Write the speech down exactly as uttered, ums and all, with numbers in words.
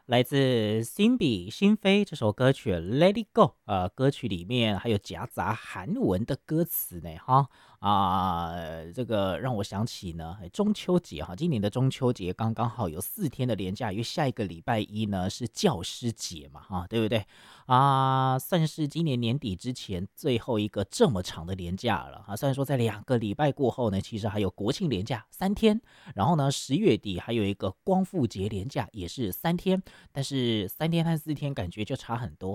来自 Simbi 新飞这首歌曲《Let It Go》，呃，歌曲里面还有夹杂韩文的歌词呢，哈啊、这个让我想起呢，哎中秋节哈，今年的中秋节刚刚好有四天的连假，因为下一个礼拜一呢是教师节嘛，哈，对不对？啊，算是今年年底之前最后一个这么长的连假了啊。虽然说在两个礼拜过后呢，其实还有国庆连假三天，然后呢十月底还有一个光复节连假也是三天，但是三天和四天感觉就差很多